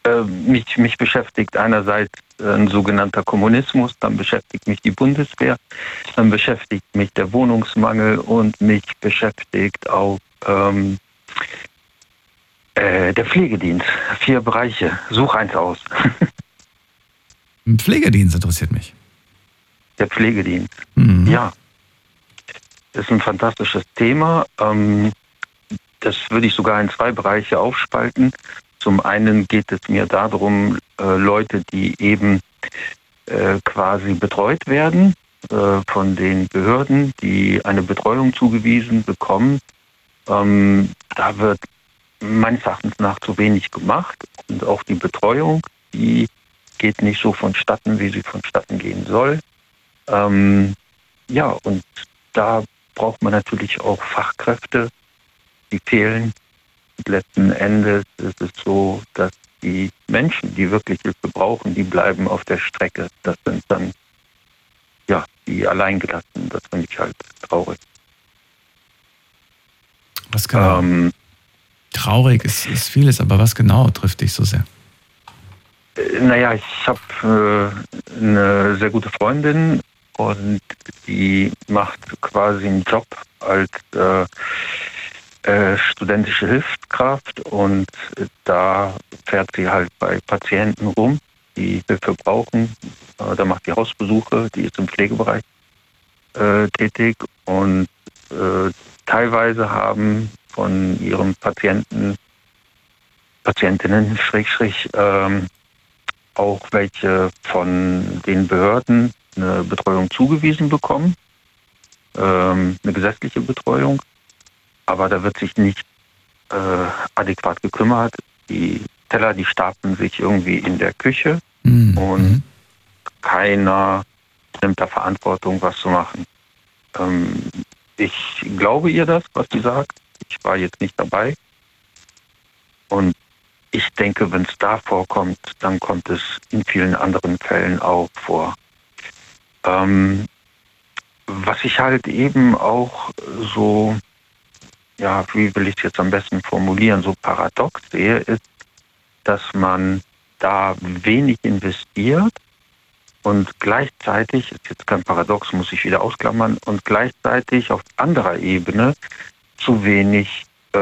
mich beschäftigt einerseits ein sogenannter Kommunismus, dann beschäftigt mich die Bundeswehr, dann beschäftigt mich der Wohnungsmangel und mich beschäftigt auch der Pflegedienst. 4 Bereiche. Such eins aus. Ein Pflegedienst interessiert mich. Der Pflegedienst. Mhm. Ja. Das ist ein fantastisches Thema. Das würde ich sogar in 2 Bereiche aufspalten. Zum einen geht es mir darum, Leute, die eben quasi betreut werden von den Behörden, die eine Betreuung zugewiesen bekommen. Da wird meines Erachtens nach zu wenig gemacht. Und auch die Betreuung, die geht nicht so vonstatten, wie sie vonstatten gehen soll. Ja, und da braucht man natürlich auch Fachkräfte, die fehlen. Und letzten Endes ist es so, dass die Menschen, die wirklich Hilfe brauchen, die bleiben auf der Strecke. Das sind dann ja die Alleingelassenen. Das finde ich halt traurig. Was genau? Traurig ist vieles, aber was genau trifft dich so sehr? Naja, ich habe eine sehr gute Freundin und die macht quasi einen Job als studentische Hilfskraft und da fährt sie halt bei Patienten rum, die Hilfe brauchen. Da macht sie Hausbesuche, die ist im Pflegebereich tätig und teilweise haben von ihren Patientinnen auch welche von den Behörden eine Betreuung zugewiesen bekommen, eine gesetzliche Betreuung, aber da wird sich nicht adäquat gekümmert. Die Teller, die stapeln sich irgendwie in der Küche und keiner nimmt da Verantwortung, was zu machen. Ich glaube ihr das, was sie sagt. Ich war jetzt nicht dabei. Und ich denke, wenn es da vorkommt, dann kommt es in vielen anderen Fällen auch vor. Was ich halt eben auch so, ja, wie will ich es jetzt am besten formulieren, so paradox sehe, ist, dass man da wenig investiert und gleichzeitig, ist jetzt kein Paradox, muss ich wieder ausklammern, und gleichzeitig auf anderer Ebene zu wenig.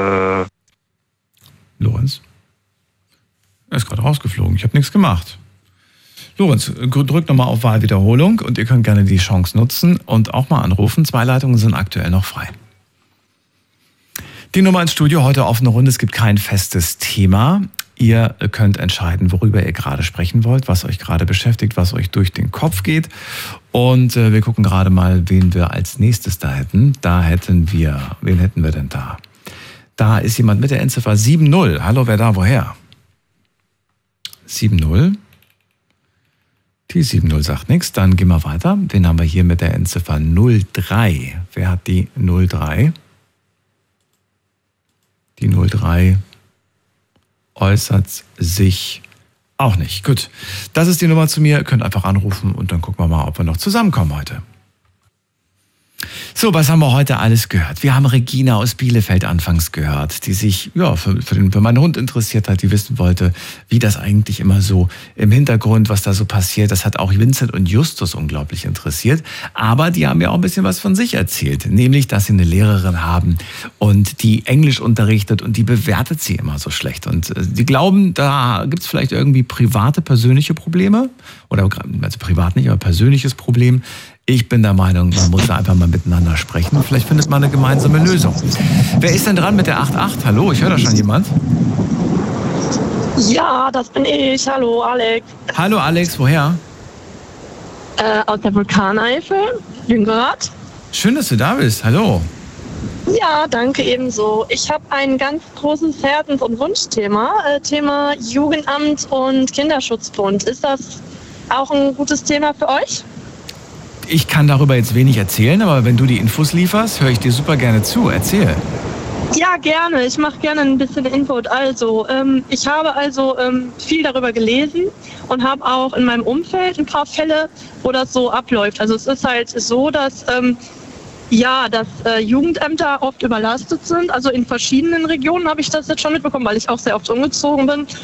Lorenz? Er ist gerade rausgeflogen. Ich habe nichts gemacht. Lorenz, drückt nochmal auf Wahlwiederholung und ihr könnt gerne die Chance nutzen und auch mal anrufen. 2 Leitungen sind aktuell noch frei. Die Nummer ins Studio, heute offene Runde. Es gibt kein festes Thema. Ihr könnt entscheiden, worüber ihr gerade sprechen wollt, was euch gerade beschäftigt, was euch durch den Kopf geht. Und wir gucken gerade mal, wen wir als nächstes da hätten. Wen hätten wir denn da? Da ist jemand mit der Endziffer 70. Hallo, wer da, woher? 70. Die 70 sagt nichts. Dann gehen wir weiter. Wen haben wir hier mit der Endziffer 03? Wer hat die 03? Die 03 äußert sich auch nicht. Gut, das ist die Nummer zu mir. Ihr könnt einfach anrufen und dann gucken wir mal, ob wir noch zusammenkommen heute. So, was haben wir heute alles gehört? Wir haben Regina aus Bielefeld anfangs gehört, die sich für meinen Hund interessiert hat, die wissen wollte, wie das eigentlich immer so im Hintergrund, was da so passiert. Das hat auch Vincent und Justus unglaublich interessiert. Aber die haben ja auch ein bisschen was von sich erzählt, nämlich, dass sie eine Lehrerin haben und die Englisch unterrichtet und die bewertet sie immer so schlecht. Und sie glauben, da gibt es vielleicht irgendwie private, persönliche Probleme. Oder also privat nicht, aber persönliches Problem. Ich bin der Meinung, man muss da einfach mal miteinander sprechen. Vielleicht findet man eine gemeinsame Lösung. Wer ist denn dran mit der 88? Hallo, ich höre da schon jemand. Ja, das bin ich. Hallo, Alex. Hallo, Alex, woher? Aus der Vulkaneifel, Lüngerath. Schön, dass du da bist. Hallo. Ja, danke ebenso. Ich habe ein ganz großes Herzens- und Wunschthema. Thema Jugendamt und Kinderschutzbund. Ist das auch ein gutes Thema für euch? Ich kann darüber jetzt wenig erzählen, aber wenn du die Infos lieferst, höre ich dir super gerne zu. Erzähl. Ja, gerne. Ich mache gerne ein bisschen Input. Also, ich habe viel darüber gelesen und habe auch in meinem Umfeld ein paar Fälle, wo das so abläuft. Also es ist halt so, dass Jugendämter oft überlastet sind. Also in verschiedenen Regionen habe ich das jetzt schon mitbekommen, weil ich auch sehr oft umgezogen bin.